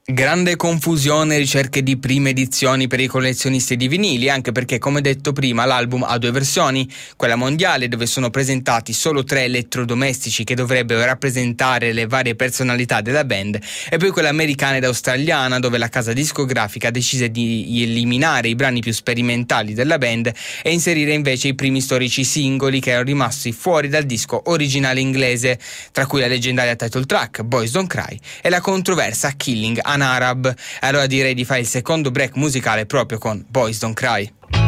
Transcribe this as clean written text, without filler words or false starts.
Grande confusione e ricerche di prime edizioni per i collezionisti di vinili, anche perché, come detto prima, l'album ha due versioni, quella mondiale dove sono presentati solo 3 elettrodomestici che dovrebbero rappresentare le varie personalità della band, e poi quella americana ed australiana dove la casa discografica decise di eliminare i brani più sperimentali della band e inserire invece i primi storici singoli che erano rimasti fuori dal disco originale inglese, tra cui la leggendaria title track Boys Don't Cry e la controversa Killing an Arab. Allora direi di fare il secondo break musicale proprio con Boys Don't Cry.